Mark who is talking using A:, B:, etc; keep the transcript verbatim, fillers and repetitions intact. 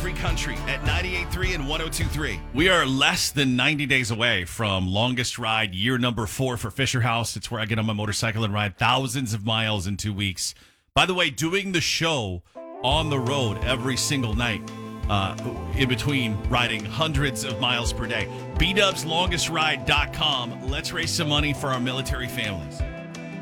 A: free country at ninety-eight point three and one oh two point three. We are less than ninety days away from longest ride, year number four for Fisher House. It's where I get on my motorcycle and ride thousands of miles in two weeks. By the way, doing the show on the road every single night, uh, in between riding hundreds of miles per day. B Dubs Longest Ride dot com. Let's raise some money for our military families.